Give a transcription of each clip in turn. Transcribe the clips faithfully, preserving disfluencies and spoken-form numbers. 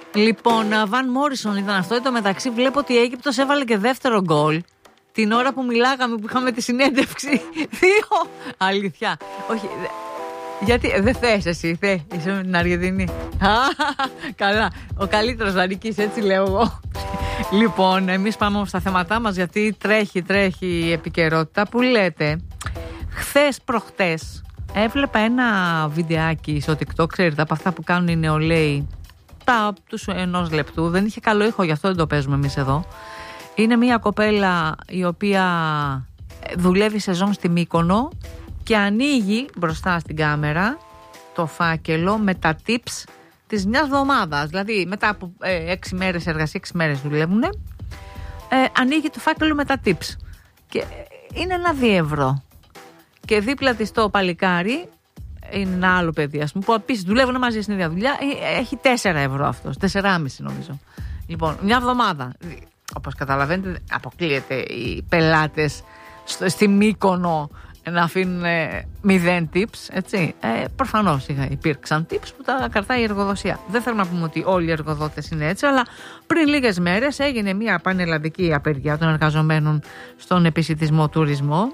Λοιπόν, Βαν Μόρισον ήταν αυτό. Εν τω μεταξύ βλέπω ότι η Αίγυπτος έβαλε και δεύτερο γκολ την ώρα που μιλάγαμε, που είχαμε τη συνέντευξη. Δύο. Αλήθεια. Όχι. Γιατί δεν θες εσύ, θε, είσαι με την Αργεντινή. Καλά. Ο καλύτερος Βαρικής, έτσι λέω εγώ. Λοιπόν, εμείς πάμε στα θέματά μας, γιατί τρέχει, τρέχει η επικαιρότητα. Που λέτε, χθες προχτές έβλεπα ένα βιντεάκι στο TikTok, ξέρετε, από αυτά που κάνουν οι νεολαίοι, τα τους ενός λεπτού. Δεν είχε καλό ήχο, γι' αυτό δεν το παίζουμε εμείς εδώ. Είναι μια κοπέλα η οποία δουλεύει σεζόν στη Μύκονο και ανοίγει μπροστά στην κάμερα το φάκελο με τα tips της μιας εβδομάδας. Δηλαδή μετά από ε, έξι μέρες εργασία, έξι μέρες δουλεύουν, ε, ανοίγει το φάκελο με τα tips και είναι ένα δύο ευρώ. Και δίπλα της το παλικάρι είναι ένα άλλο παιδί, ας πούμε, που επίσης δουλεύουν μαζί στην ίδια δουλειά, έχει τέσσερα ευρώ αυτός, τέσσερα κόμμα πέντε νομίζω. Λοιπόν, μια εβδομάδα. Όπως καταλαβαίνετε, αποκλείεται οι πελάτες στο, στη Μύκονο να αφήνουν ε, μηδέν tips, έτσι. Ε, προφανώς υπήρξαν tips που τα κρατάει η εργοδοσία. Δεν θέλουμε να πούμε ότι όλοι οι εργοδότες είναι έτσι, αλλά πριν λίγες μέρες έγινε μια πανελλαδική απεργία των εργαζομένων στον επισιτισμό τουρισμό.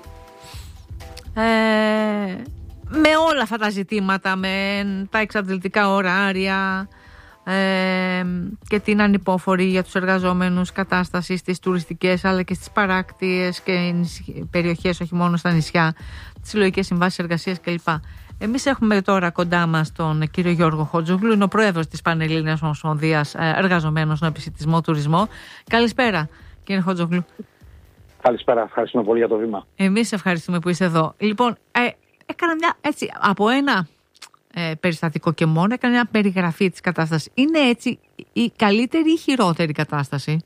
Ε, με όλα αυτά τα ζητήματα, με τα εξαντλητικά ωράρια ε, και την ανυπόφορη για τους εργαζόμενους κατάσταση στις τουριστικές αλλά και στις παράκτιες και περιοχές, όχι μόνο στα νησιά, τις συλλογικές συμβάσεις εργασίας κλπ. Εμείς έχουμε τώρα κοντά μας τον κύριο Γιώργο Χότζογλου, είναι ο πρόεδρος της Πανελλήνιας Ομοσπονδίας Εργαζομένων στον Επισιτισμό Τουρισμό. Καλησπέρα, κύριε Χότζογλου. Καλησπέρα, ευχαριστούμε πολύ για το βήμα. Εμείς ευχαριστούμε που είστε εδώ. Λοιπόν, ε, έκανα μια έτσι, από ένα ε, περιστατικό και μόνο, έκανα μια περιγραφή της κατάστασης. Είναι έτσι η καλύτερη ή χειρότερη κατάσταση?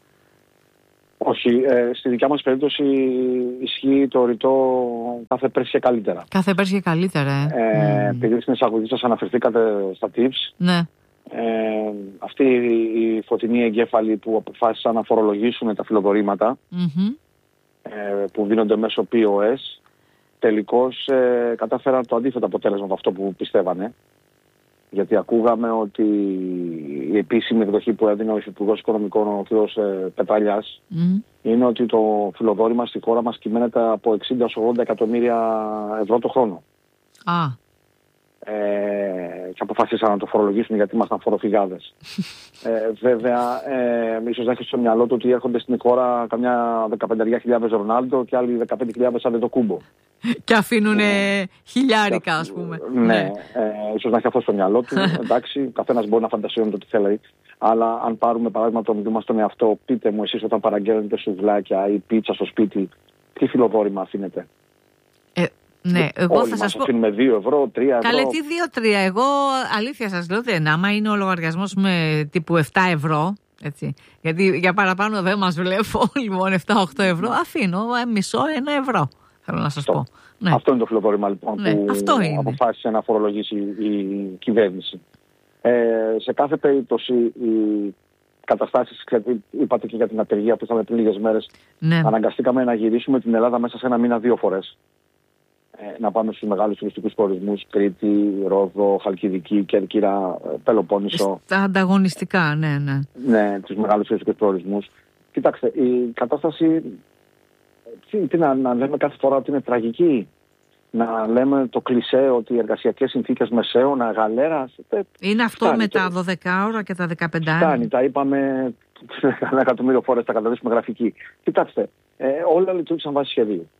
Όχι, ε, στη δικιά μας περίπτωση ισχύει το ρητό κάθε πέρσι και καλύτερα. Κάθε πέρσι και καλύτερα, ε. ε mm. Επειδή στην εισαγωγή σας αναφερθήκατε στα tips, ναι. Ε, αυτοί οι φωτεινοί εγκέφαλοι που αποφάσισαν να φορολογήσουν τα φιλοδορήματα, mm-hmm. ε, που δίνονται μέσω πι ο ες, τελικώς ε, κατάφεραν το αντίθετο αποτέλεσμα από αυτό που πιστεύανε. Γιατί ακούγαμε ότι η επίσημη εκδοχή που έδινε ο Υφυπουργός Οικονομικών, ο κ. Πετραλιάς, mm. είναι ότι το φιλοδόρημα στη χώρα μας κυμαίνεται από εξήντα έως ογδόντα εκατομμύρια ευρώ το χρόνο. Ah. Ε, και αποφασίσαν να το φορολογήσουν γιατί ήμασταν φοροφυγάδες. ε, βέβαια, ε, ίσως να έχει στο μυαλό του ότι έρχονται στην χώρα καμιά δεκαπέντε χιλιάδες Ρονάλντο και άλλοι δεκαπέντε χιλιάδες Αντετοκούμπο. Και αφήνουν ε, χιλιάρικα, ας πούμε. Ναι, ναι. Ε, ίσως να έχει αυτό στο μυαλό του. Εντάξει, καθένας μπορεί να φαντασιώνει το τι θέλει. Αλλά αν πάρουμε παράδειγμα τον δούμε στον εαυτό, πείτε μου εσείς όταν παραγγέλνετε σουβλάκια ή πίτσα στο σπίτι, τι φιλοδόρημα αφήνετε? Ε, ναι, εγώ όλοι θα σας πω. Αφήνουμε δύο ευρώ, τρία ευρώ. Καλέ, τι δύο τρία. Εγώ αλήθεια σας λέω, δεν. Άμα είναι ο λογαριασμός με τύπου επτά ευρώ, έτσι. Γιατί για παραπάνω δεν μας βλέπω, λοιπόν, επτά οκτώ ευρώ, αφήνω μισό ένα ευρώ. Θέλω να σας αυτό. πω. Ναι. Αυτό είναι το φιλοδόρημα, λοιπόν, ναι, που αποφάσισε να φορολογήσει η κυβέρνηση. Ε, σε κάθε περίπτωση οι καταστάσεις, είπατε και για την απεργία που είχαμε πριν λίγες μέρες, ναι. αναγκαστήκαμε να γυρίσουμε την Ελλάδα μέσα σε ένα μήνα δύο φορές. Ε, να πάμε στους μεγάλους τουριστικούς προορισμούς, Κρήτη, Ρόδο, Χαλκιδική, Κέρκυρα, Πελοπόννησο. Στα ανταγωνιστικά, ναι, ναι. Ναι, τους μεγάλους τουριστικούς προορισμούς. Κοιτάξτε, η κατάσταση, τι, τι να, να λέμε κάθε φορά ότι είναι τραγική. Να λέμε το κλισέ ότι οι εργασιακές συνθήκες μεσαίωνα, γαλέρας. Είναι αυτό φτάνει, με τα δώδεκα ώρα και τα δεκαπέντε ώρα. Φτάνει, τα είπαμε ένα εκατομμύριο φορές, τα καταδείξουμε γραφική. Κοιτάξτε, ε, όλα λειτουργήσαν βάσει σχεδίου.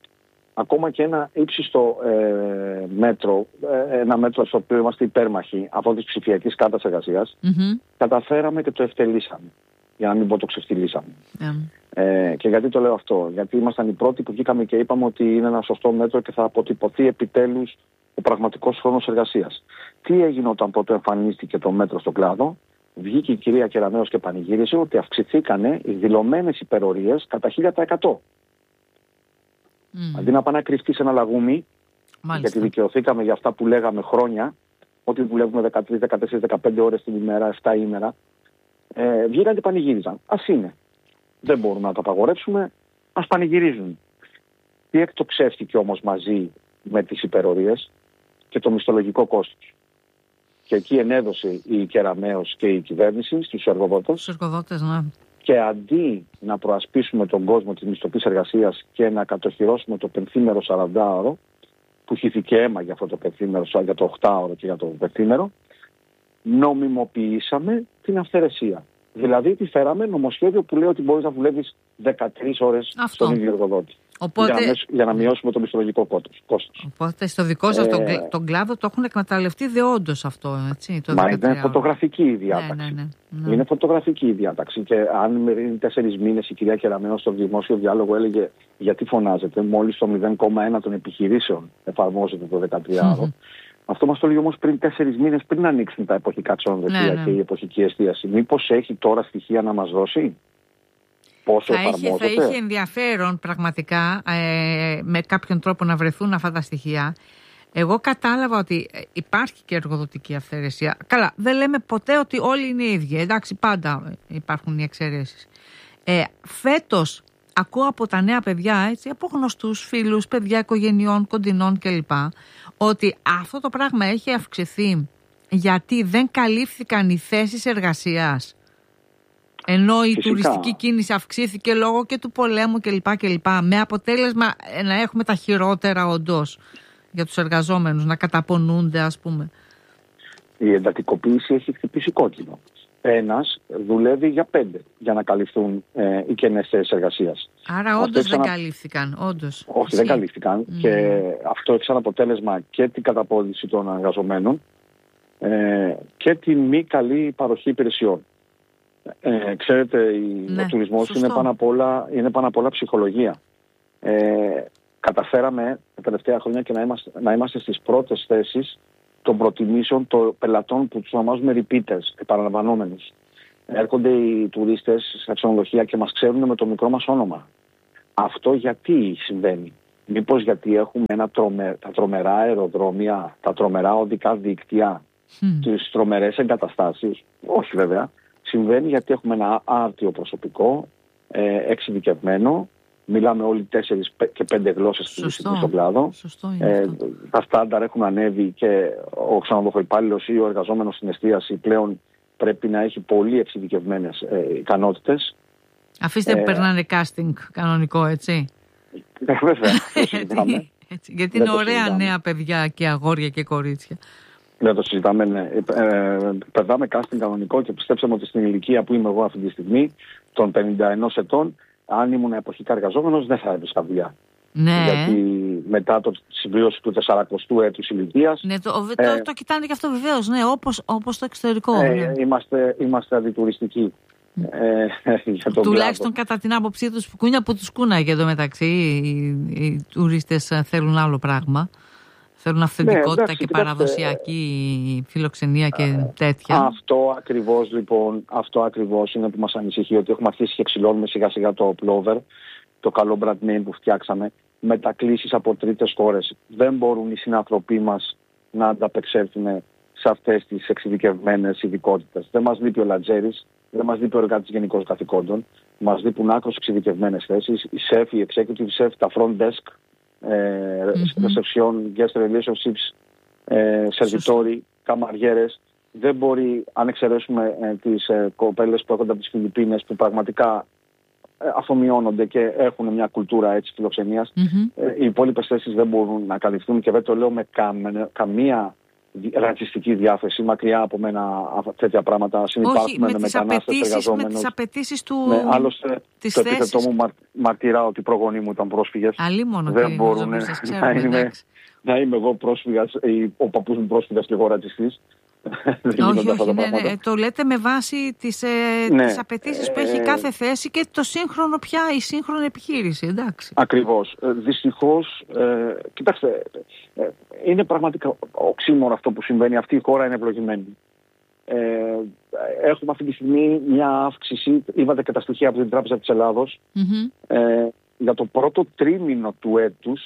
Ακόμα και ένα ύψιστο ε, μέτρο, ε, ένα μέτρο στο οποίο είμαστε υπέρμαχοι από της ψηφιακής κάρτας εργασίας, mm-hmm. καταφέραμε και το ευτελίσαμε. Για να μην πω το ξεφτυλίσαμε. Yeah. Ε, και γιατί το λέω αυτό? Γιατί ήμασταν οι πρώτοι που βγήκαμε και είπαμε ότι είναι ένα σωστό μέτρο και θα αποτυπωθεί επιτέλους ο πραγματικός χρόνος εργασίας. Τι έγινε όταν πρώτο εμφανίστηκε το μέτρο στο κλάδο? Βγήκε η κυρία Κεραμέως και πανηγύρισε ότι αυξηθήκανε οι δηλωμένες υπερορίες κατά χίλια τοις εκατό. Mm. Αντί να πάει να κρυφτεί σε ένα λαγούμι, μάλιστα, γιατί δικαιωθήκαμε για αυτά που λέγαμε χρόνια, ότι δουλεύουμε δεκατρείς, δεκατέσσερις, δεκαπέντε ώρες την ημέρα, επτά ημέρα, ε, βγήκαν και πανηγύριζαν. Ας είναι. Δεν μπορούμε να το απαγορεύσουμε, ας πανηγυρίζουν. Τι εκτοξεύτηκε όμως μαζί με τις υπερορίες και το μισθολογικό κόστος? και εκεί ενέδωσε η Κεραμέως και η κυβέρνηση στους εργοδότες. Στους εργοδότες, ναι. Και αντί να προασπίσουμε τον κόσμο της μισθωτής εργασίας και να κατοχυρώσουμε το πενθήμερο σαραντάωρο, που χύθηκε αίμα για αυτό το πενθήμερο, για το οχτάωρο και για το πενθήμερο, νομιμοποιήσαμε την αυθαιρεσία. Δηλαδή, τη φέραμε νομοσχέδιο που λέει ότι μπορείς να δουλεύεις δεκατρείς ώρες αυτό. Στον ίδιο εργοδότη. Οπότε... Για, να, για να μειώσουμε το μισθολογικό κόστος. Οπότε στο δικό σας ε... τον, τον κλάδο το έχουν εκμεταλλευτεί δεόντως αυτό, έτσι. Το μα είναι φωτογραφική η διάταξη. Ναι, ναι, ναι, ναι. Είναι φωτογραφική η διάταξη. Και αν με τέσσερις μήνες η κυρία Κεραμέως στο δημόσιο διάλογο έλεγε γιατί φωνάζετε, μόλις το μηδέν κόμμα ένα των επιχειρήσεων εφαρμόζεται το δεκατριάωρο. Mm-hmm. Αυτό μας το έλεγε όμως πριν τέσσερις μήνες πριν ανοίξουν τα εποχικά ξενοδοχεία ναι, ναι. και η εποχική εστίαση. Μήπως έχει τώρα στοιχεία να μας δώσει? Πόσο θα, είχε, θα είχε ενδιαφέρον πραγματικά ε, με κάποιον τρόπο να βρεθούν αυτά τα στοιχεία. Εγώ κατάλαβα ότι υπάρχει και εργοδοτική αυθαιρεσία. Καλά, δεν λέμε ποτέ ότι όλοι είναι οι ίδιοι. Εντάξει, πάντα υπάρχουν οι εξαιρέσεις. Ε, φέτος ακούω από τα νέα παιδιά, έτσι, από γνωστούς φίλους, παιδιά οικογενειών, κοντινών κλπ. Ότι αυτό το πράγμα έχει αυξηθεί γιατί δεν καλύφθηκαν οι θέσεις εργασίας. Ενώ η Φυσικά. τουριστική κίνηση αυξήθηκε λόγω και του πολέμου κλπ. κλπ. Με αποτέλεσμα να έχουμε τα χειρότερα όντως για τους εργαζόμενους, να καταπονούνται ας πούμε. Η εντατικοποίηση έχει χτυπήσει κόκκινο. Ένας δουλεύει για πέντε για να καλυφθούν ε, οι κενές θέσεις εργασίας. Άρα όντως δεν καλύφθηκαν. Όντως. Όχι, Εσύ. δεν καλύφθηκαν. Mm. Και αυτό έχει σαν αποτέλεσμα και την καταπώληση των εργαζομένων ε, και τη μη καλή παροχή υπηρεσιών. Ε, ξέρετε, ναι, ο τουρισμός είναι πάνω, απ' όλα, είναι πάνω απ' όλα ψυχολογία. Ε, καταφέραμε τα τελευταία χρόνια και να είμαστε, να είμαστε στις πρώτες θέσεις των προτιμήσεων των πελατών που τους ονομάζουμε repeaters, επαναλαμβανόμενους. Έρχονται οι τουρίστες στα ξενοδοχεία και μας ξέρουν με το μικρό μας όνομα. Αυτό γιατί συμβαίνει? Μήπως γιατί έχουμε ένα τρομε, τα τρομερά αεροδρόμια, τα τρομερά οδικά δίκτυα, mm. τις τρομερές εγκαταστάσεις? Όχι βέβαια. Συμβαίνει γιατί έχουμε ένα άρτιο προσωπικό, ε, εξειδικευμένο. Μιλάμε όλοι τέσσερις και πέντε γλώσσες στον κλάδο. Ε, τα στάνταρ έχουν ανέβει και ο ξενοδοχοϊπάλληλος ή ο εργαζόμενος στην εστίαση πλέον πρέπει να έχει πολύ εξειδικευμένες ε, ικανότητες. Αφήστε που ε, περνάνε casting κανονικό, έτσι. Ε, βέβαια. έτσι, γιατί είναι ωραία νέα παιδιά και αγόρια και κορίτσια. Δεν το συζητάμε, ναι. Ε, περνάμε casting κανονικό και πιστέψαμε ότι στην ηλικία που είμαι εγώ αυτή τη στιγμή, των πενήντα ένα ετών, αν ήμουν εποχικά εργαζόμενος δεν θα έβρισκα δουλειά. Ναι. Γιατί μετά το συμβίωση του σαρανταοστού έτους ηλικίας... Ναι, το, το, ε, το κοιτάνε και αυτό βεβαίως, ναι, όπως, όπως το εξωτερικό. Ε, ναι. Είμαστε, είμαστε αντιτουριστικοί. Ε, για τον Τουλάχιστον κλάδο. Κατά την άποψή τους, κουνιά που τους κούναγε εδώ μεταξύ, οι, οι τουρίστες θέλουν άλλο πράγμα. Θέλουν αυθεντικότητα ναι, εντάξει, και κοιτάξτε, παραδοσιακή φιλοξενία και ε, τέτοια. Αυτό ακριβώς λοιπόν, αυτό ακριβώς είναι που μας ανησυχεί, ότι έχουμε αρχίσει και ξυλώνουμε σιγά σιγά το Plover, το καλό brand name που φτιάξαμε, μετακλήσεις από τρίτες χώρες. Δεν μπορούν οι συνανθρωποί μας να ανταπεξέλθουν σε αυτές τις εξειδικευμένες ειδικότητες. Δεν μας λείπει ο Λατζέρης, δεν μας λείπει ο εργάτης γενικός καθηκόντων, μας λείπουν άκρως εξειδικευμένες θέσεις, οι chef, οι executive chef, τα front desk, mm-hmm. reception, guest relationships, ε, σερβιτόροι, καμαριέρες. Δεν μπορεί, αν εξαιρέσουμε ε, τις ε, κοπέλες που έρχονται από τις Φιλιππίνες που πραγματικά ε, αφομοιώνονται και έχουν μια κουλτούρα έτσι φιλοξενίας, mm-hmm. ε, οι υπόλοιπες θέσεις δεν μπορούν να καλυφθούν και δεν το λέω με καμ, καμία ρατσιστική διάθεση, μακριά από μένα τέτοια πράγματα. Συνυπάρχουμε με μετανάστες εργαζόμενους. Με τις απαιτήσεις του... Ναι, άλλωστε της το επίθετό μου μα, μαρτυρά ότι οι προγονείς μου ήταν πρόσφυγες. Αλλήμον, δεν μπορούν να, να, είμαι, να είμαι εγώ πρόσφυγας ή ο παππούς μου πρόσφυγας και εγώ ρατσιστής. όχι, όχι, ναι, ναι. Το λέτε με βάση τις, ε, ναι, τις απαιτήσεις ε, που έχει κάθε θέση και το σύγχρονο πια, η σύγχρονη επιχείρηση, εντάξει. Ακριβώς. Δυστυχώς, ε, κοιτάξτε, ε, είναι πραγματικά οξύμορο αυτό που συμβαίνει. Αυτή η χώρα είναι ευλογημένη. Ε, έχουμε αυτή τη στιγμή μια αύξηση, είδατε και τα στοιχεία από την Τράπεζα της Ελλάδος, mm-hmm. ε, για το πρώτο τρίμηνο του έτους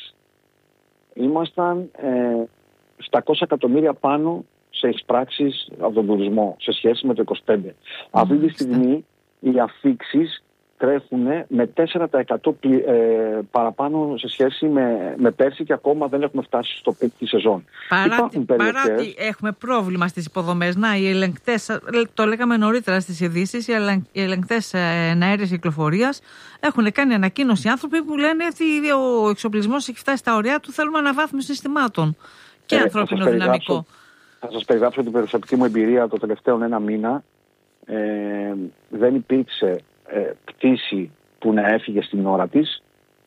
ήμασταν ε, στα είκοσι εκατομμύρια πάνω σε εισπράξεις από τον τουρισμό σε σχέση με το είκοσι πέντε. Mm-hmm. Αυτή τη στιγμή οι αφίξεις τρέχουν με τέσσερα τοις εκατό ε, παραπάνω σε σχέση με, με πέρσι και ακόμα δεν έχουμε φτάσει στο πικ της σεζόν. Παρά, παρά ότι έχουμε πρόβλημα στις υποδομές, να οι ελεγκτές, το λέγαμε νωρίτερα στις ειδήσεις, οι ελεγκτές εναέρειας κυκλοφορίας έχουν κάνει ανακοίνωση άνθρωποι που λένε ότι ο εξοπλισμός έχει φτάσει στα ωριά του, θέλουμε αναβάθμιση συστημάτων και ε, ανθρώπινο δυναμικό. Θα σας περιγράψω την προσωπική μου εμπειρία το τελευταίο ένα μήνα. Ε, δεν υπήρξε ε, πτήση που να έφυγε στην ώρα της.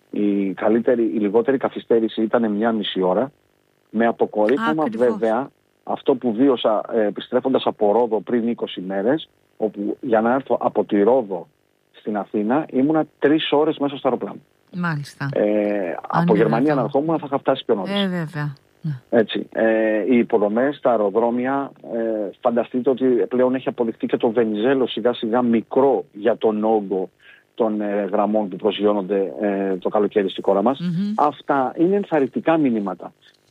Η, καλύτερη, η λιγότερη καθυστέρηση ήταν μια μισή ώρα. Με αποκορύφωμα βέβαια αυτό που βίωσα ε, επιστρέφοντας από Ρόδο πριν είκοσι μέρες, όπου για να έρθω από τη Ρόδο στην Αθήνα ήμουνα τρεις ώρες μέσα στο αεροπλάνο. Μάλιστα. Ε, από Γερμανία να ερχόμουν θα είχα φτάσει πιο νωρίς. Ε, βέβαια. Έτσι, ε, οι υποδομές, τα αεροδρόμια, ε, φανταστείτε ότι πλέον έχει αποδειχτεί και το Βενιζέλο σιγά σιγά μικρό για τον όγκο των ε, γραμμών που προσγειώνονται ε, το καλοκαίρι στη χώρα μας. Mm-hmm. Αυτά είναι ενθαρρυντικά μηνύματα.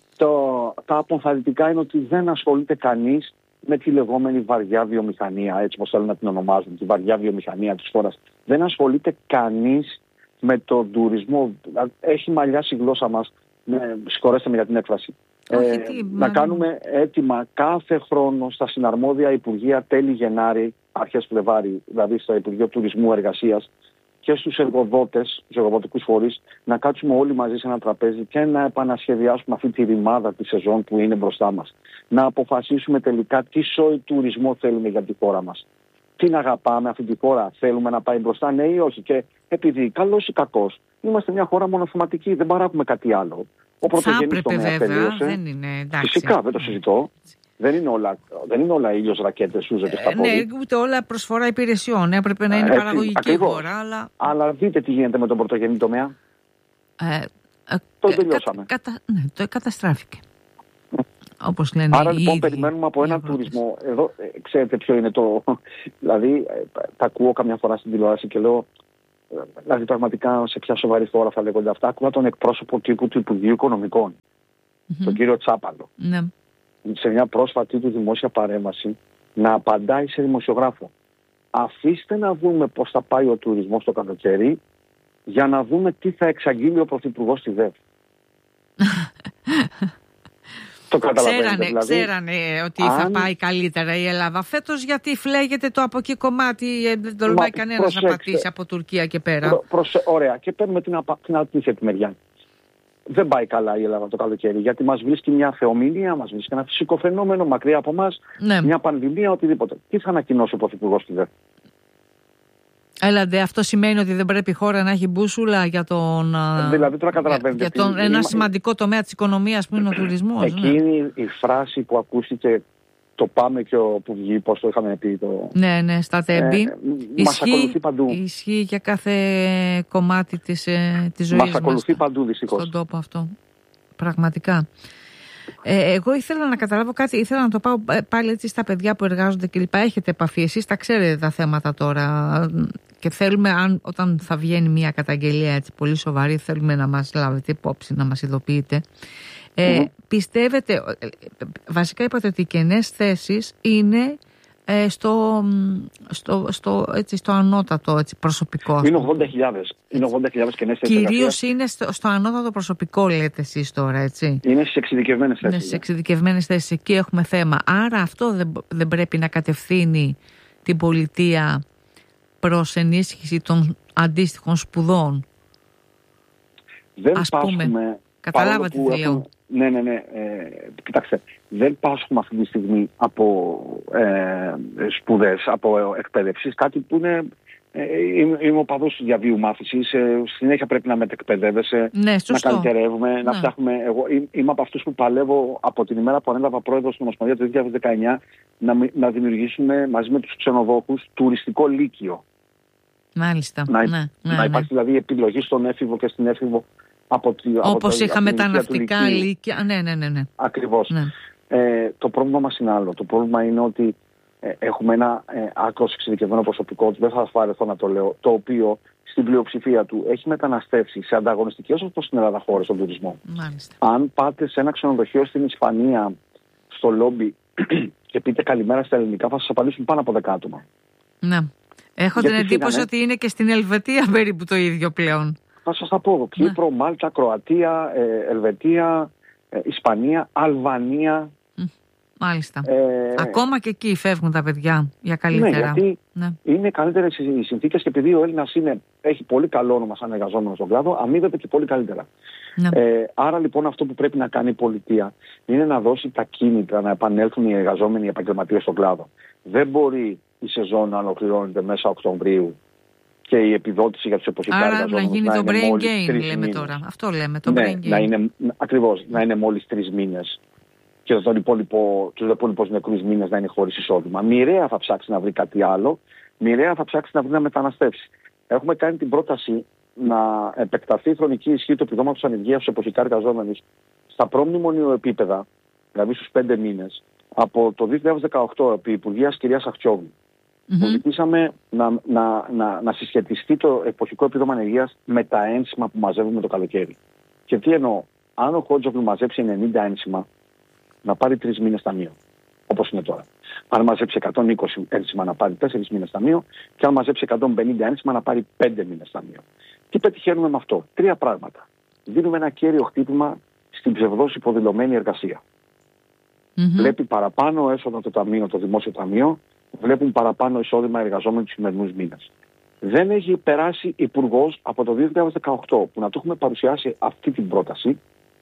Το, τα αποθαρρυντικά είναι ότι δεν ασχολείται κανείς με τη λεγόμενη βαριά βιομηχανία, έτσι όπως θέλουν να την ονομάζουν, τη βαριά βιομηχανία της χώρας. Δεν ασχολείται κανείς με τον τουρισμό. Έχει μαλλιάσει η γλώσσα μας. Ναι, συγχωρέστε με για την έκφραση. Όχι, ε, τι, να κάνουμε έτοιμα κάθε χρόνο στα συναρμόδια Υπουργεία τέλη Γενάρη, αρχές Φλεβάρη, δηλαδή στο Υπουργείο Τουρισμού Εργασίας και στους εργοδότες, στους εργοδοτικούς φορείς, να κάτσουμε όλοι μαζί σε ένα τραπέζι και να επανασχεδιάσουμε αυτή τη ρημάδα τη σεζόν που είναι μπροστά μας. Να αποφασίσουμε τελικά τι σόι τουρισμό θέλουμε για τη χώρα μας. Τι αγαπάμε αυτή τη χώρα, θέλουμε να πάει μπροστά, ναι ή όχι. Και επειδή καλός ή κακός, είμαστε μια χώρα μονοθεματική, δεν παράγουμε κάτι άλλο. Ο πρωτογενής τομέας τελείωσε. Δεν είναι, εντάξει. Φυσικά, δεν το συζητώ. Δεν είναι όλα, δεν είναι όλα ήλιος, ρακέτες, σούζε και στα πόδια. Ναι, ούτε όλα προσφορά υπηρεσιών. Έπρεπε να είναι Έτσι, παραγωγική ακριβώς. χώρα. Αλλά... αλλά δείτε τι γίνεται με τον πρωτογενή τομέα. Ε, ε, το τελειώσαμε. Κα, κατα, ναι, το καταστράφηκε. Όπως λένε. Άρα λοιπόν ήδη, περιμένουμε από έναν τουρισμό. Εδώ ε, ξέρετε ποιο είναι το. Δηλαδή, ε, τα ακούω καμιά φορά στην τηλεόραση και λέω. Δηλαδή, πραγματικά σε ποια σοβαρή χώρα θα λέγονται αυτά. Ακούω τον εκπρόσωπο τύπου του Υπουργείου Οικονομικών, mm-hmm. τον κύριο Τσάπαλο, ναι. σε μια πρόσφατη του δημόσια παρέμβαση, να απαντάει σε δημοσιογράφο. Αφήστε να δούμε πώς θα πάει ο τουρισμός το καλοκαίρι, για να δούμε τι θα εξαγγείλει ο Πρωθυπουργός στη ΔΕΒ. Το ξέρανε, δηλαδή, ξέρανε ότι αν... θα πάει καλύτερα η Ελλάδα φέτος, γιατί φλέγεται το από εκεί κομμάτι, δεν τολμάει κανένας να πατήσει από Τουρκία και πέρα. Προ, προσε, ωραία, και παίρνουμε την, απα, την αντίθετη μεριά. Δεν πάει καλά η Ελλάδα το καλοκαίρι, γιατί μας βρίσκει μια θεομηνία, μας βρίσκει ένα φυσικό φαινόμενο μακριά από εμάς, ναι. μια πανδημία, οτιδήποτε. Τι θα ανακοινώσει ο Πρωθυπουργός στη ΔΕΒ? Έλαντε, αυτό σημαίνει ότι δεν πρέπει η χώρα να έχει μπούσουλα για τον. Δηλαδή, τώρα καταλαβαίνετε. Για τον, ένα σημαντικό τομέα της οικονομίας που είναι ο τουρισμός. Εκείνη ναι. η φράση που ακούστηκε, το πάμε και ο που βγει, πώς το είχαμε πει. Το... Ναι, ναι, στα τέμπη. Ε, μας ακολουθεί παντού. Ισχύει για κάθε κομμάτι της, ε, της ζωής μας. Μας ακολουθεί παντού, δυστυχώς. Στον τόπο αυτό. Πραγματικά. Ε, εγώ ήθελα να καταλάβω κάτι, ήθελα να το πάω πάλι έτσι στα παιδιά που εργάζονται κλπ. Έχετε επαφή, εσείς τα ξέρετε τα θέματα τώρα και θέλουμε, αν, όταν θα βγαίνει μια καταγγελία έτσι πολύ σοβαρή, θέλουμε να μας λάβετε υπόψη, να μας ειδοποιείτε. Ε, mm. Πιστεύετε, βασικά είπατε ότι οι κενές θέσεις είναι ε, στο, στο, στο, έτσι, στο ανώτατο έτσι, προσωπικό. Είναι ογδόντα χιλιάδες. Είναι ογδόντα χιλιάδες κενές θέσεις. Κυρίως είναι στο, στο ανώτατο προσωπικό, λέτε εσείς τώρα, έτσι. Είναι στις εξειδικευμένες θέσεις. Είναι στις εξειδικευμένες θέσεις. Εκεί έχουμε θέμα. Άρα αυτό δεν, δεν πρέπει να κατευθύνει την πολιτεία προς ενίσχυση των αντίστοιχων σπουδών. Δεν ας πάσχουμε. Πούμε, καταλάβατε τι λέω. Ναι, ναι, ναι. Ε, κοιτάξτε, δεν πάσχουμε αυτή τη στιγμή από ε, σπουδές, από εκπαίδευση. Κάτι που είναι... Ε, είμαι, είμαι οπαδός διαβίου μάθησης. Ε, συνέχεια πρέπει να μετεκπαιδεύεσαι, ναι, να καλυτερεύουμε, ναι. να φτιάχνουμε. Εγώ είμαι από αυτούς που παλεύω από την ημέρα που ανέλαβα πρόεδρος στην Ομοσπονδία το δύο χιλιάδες δεκαεννιά να, να δημιουργήσουμε μαζί με τους ξενοδόχους τουριστικό λύκειο. Μάλιστα. Να, ναι, ναι, να υπάρχει ναι. δηλαδή επιλογή στον έφηβο και στην έφηβο. Όπως είχαμε τα ναυτικά λύκεια. Ναι, ναι, ναι, ναι. Ακριβώς. Ναι. Ε, το πρόβλημα μας είναι άλλο. Το πρόβλημα είναι ότι ε, έχουμε ένα ε, άκρος εξειδικευμένο προσωπικό, δεν θα βαρεθώ να το λέω, το οποίο στην πλειοψηφία του έχει μεταναστεύσει σε ανταγωνιστικές όπως στην Ελλάδα χώρες στον τουρισμό. Μάλιστα. Αν πάτε σε ένα ξενοδοχείο στην Ισπανία, στο λόμπι και πείτε καλημέρα στα ελληνικά, θα σας απαντήσουν πάνω από δέκα άτομα. Ναι. Έχω Γιατί την εντύπωση φύγανε. ότι είναι και στην Ελβετία περίπου το ίδιο πλέον. Θα σας τα πω. Κύπρο, Μάλτα, Κροατία, ε, Ελβετία, ε, Ισπανία, Αλβανία. Μάλιστα. Ε, Ακόμα και εκεί φεύγουν τα παιδιά για καλύτερα. Ναι, γιατί ναι. είναι καλύτερες οι συνθήκες και επειδή ο Έλληνας είναι, έχει πολύ καλό όνομα σαν εργαζόμενο στον κλάδο, αμείβεται και πολύ καλύτερα. Ναι. Ε, άρα λοιπόν αυτό που πρέπει να κάνει η πολιτεία είναι να δώσει τα κίνητρα να επανέλθουν οι εργαζόμενοι επαγγελματίες στον κλάδο. Δεν μπορεί η σεζόν να ολοκληρώνεται μέσα Οκτωβρίου και η επιδότηση για τους εποχικά εργαζόμενους να γίνει να το είναι brain μόλις game, τρεις λέμε μήνες. τώρα. Αυτό λέμε, το ναι, brain game. Να είναι, ακριβώς, να είναι μόλις τρεις μήνες και τον υπόλοιπο, τους υπόλοιπους νεκρούς μήνες να είναι χωρίς εισόδημα. Μοιραία θα ψάξει να βρει κάτι άλλο, μοιραία θα ψάξει να βρει να μεταναστεύσει. Έχουμε κάνει την πρόταση να επεκταθεί η χρονική ισχύ του επιδόματος ανεργίας στους εποχικά εργαζόμενους στα προμνημονίου επίπεδα, δηλαδή στους πέντε μήνες, από το δύο χιλιάδες δεκαοκτώ επί Υπουργείας κυρίας Αχτσιόγλου. Mm-hmm. Που ζητήσαμε να, να, να, να συσχετιστεί το εποχικό επίδομα ανεργίας με τα ένσημα που μαζεύουμε το καλοκαίρι. Και τι εννοώ, αν ο Χότζογλου μαζέψει ενενήντα ένσημα, να πάρει τρεις μήνες ταμείο, όπως είναι τώρα. Αν μαζέψει εκατόν είκοσι ένσημα, να πάρει τέσσερις μήνες ταμείο, και αν μαζέψει εκατόν πενήντα ένσημα, να πάρει πέντε μήνες ταμείο. Τι πετυχαίνουμε με αυτό? Τρία πράγματα. Δίνουμε ένα κέριο χτύπημα στην ψευδώς υποδηλωμένη εργασία. Mm-hmm. Βλέπει παραπάνω έσοδα το ταμείο, το δημόσιο ταμείο, βλέπουν παραπάνω εισόδημα εργαζόμενοι τους σημερινούς μήνες. Δεν έχει περάσει υπουργός από το δύο χιλιάδες δεκαοκτώ που να του έχουμε παρουσιάσει αυτή την πρόταση,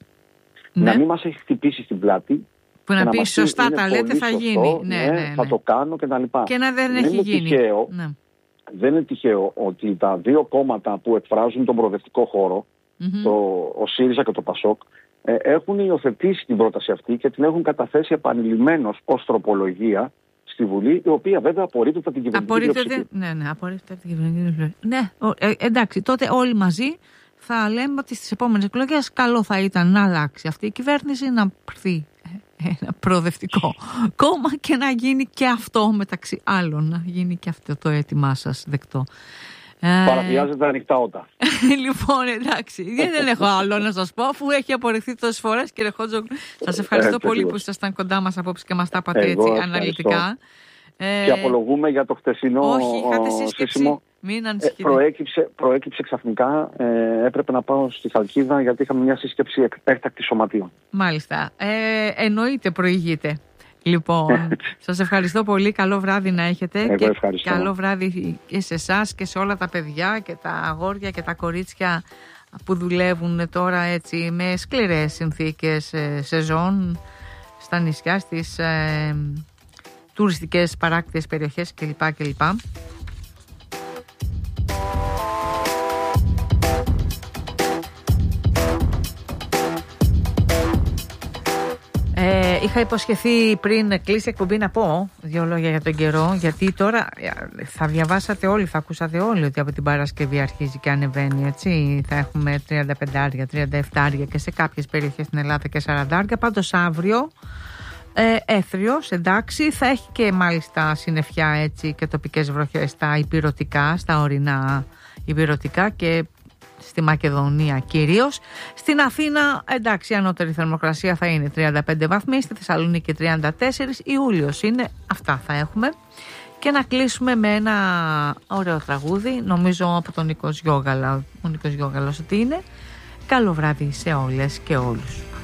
ναι. να μην μας έχει χτυπήσει στην πλάτη. Που να, να πει σωστά τα λέτε, θα γίνει. Σωστό, ναι, ναι, ναι, ναι. Θα το κάνω κτλ. Και, και να δεν, δεν έχει είναι γίνει. Τυχαίο, ναι. Δεν είναι τυχαίο ότι τα δύο κόμματα που εκφράζουν τον προοδευτικό χώρο, mm-hmm. το, ο ΣΥΡΙΖΑ και το ΠΑΣΟΚ, ε, έχουν υιοθετήσει την πρόταση αυτή και την έχουν καταθέσει επανειλημμένως ως τροπολογία στη Βουλή, η οποία βέβαια απορρίπτεται από την κυβερνητική πλειοψηφία. Ναι, ναι, απορρίπτεται από την κυβερνητική πλειοψηφία. Ναι, ε, εντάξει, τότε όλοι μαζί θα λέμε ότι στις επόμενες εκλογές καλό θα ήταν να αλλάξει αυτή η κυβέρνηση, να πρθεί ένα προοδευτικό κόμμα και να γίνει και αυτό μεταξύ άλλων, να γίνει και αυτό το αίτημά σας δεκτό. Παραβιάζεται ανοιχτά ότα. Λοιπόν, εντάξει, δεν έχω άλλο να σας πω, αφού έχει απορριφθεί τόσες φορές, κύριε Χότζογλου. Σας ευχαριστώ πολύ λίγο. Που ήσασταν κοντά μας απόψε και μας τα είπατε έτσι ευχαριστώ. Αναλυτικά. Και απολογούμε για το χτεσινό σύστημα. Μην ανησυχείτε. Ε, προέκυψε, προέκυψε ξαφνικά, ε, έπρεπε να πάω στη Χαλκίδα γιατί είχαμε μια σύσκεψη έκτακτη σωματείων. Μάλιστα. Ε, εννοείται προηγείται. Λοιπόν, σας ευχαριστώ πολύ. Καλό βράδυ να έχετε. Εγώ και ευχαριστώ. Καλό βράδυ και σε εσάς και σε όλα τα παιδιά και τα αγόρια και τα κορίτσια που δουλεύουν τώρα έτσι με σκληρές συνθήκες ε, σεζόν στα νησιά, στις ε, τουριστικές παράκτιες περιοχές κλπ. κλπ. Ε, είχα υποσχεθεί πριν κλείσει εκπομπή να πω δύο λόγια για τον καιρό, γιατί τώρα θα διαβάσατε όλοι, θα ακούσατε όλοι ότι από την Παρασκευή αρχίζει και ανεβαίνει, έτσι. Θα έχουμε τριάντα πέντε, τριάντα επτά και σε κάποιες περιοχές στην Ελλάδα και σαράντα. Πάντως αύριο ε, έθριος, εντάξει, θα έχει και μάλιστα συννεφιά έτσι και τοπικές βροχές στα υπηρωτικά, στα ορεινά υπηρωτικά και στη Μακεδονία κυρίως. Στην Αθήνα, εντάξει, η ανώτερη θερμοκρασία θα είναι τριάντα πέντε βαθμοί, στη Θεσσαλονίκη τριάντα τέσσερα, Ιούλιος είναι, αυτά θα έχουμε. Και να κλείσουμε με ένα ωραίο τραγούδι, νομίζω από τον Νίκος Γιώγαλα, ο Νίκος Γιώγαλος ότι είναι. Καλό βράδυ σε όλες και όλους.